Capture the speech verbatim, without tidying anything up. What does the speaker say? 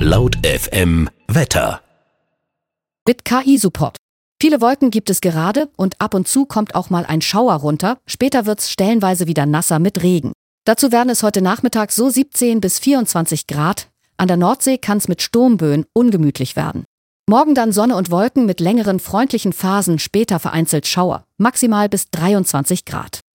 Laut F M Wetter. Mit K I-Support. Viele Wolken gibt es gerade und ab und zu kommt auch mal ein Schauer runter. Später wird's stellenweise wieder nasser mit Regen. Dazu werden es heute Nachmittag so siebzehn bis vierundzwanzig Grad. An der Nordsee kann es mit Sturmböen ungemütlich werden. Morgen dann Sonne und Wolken mit längeren freundlichen Phasen, später vereinzelt Schauer. Maximal bis dreiundzwanzig Grad.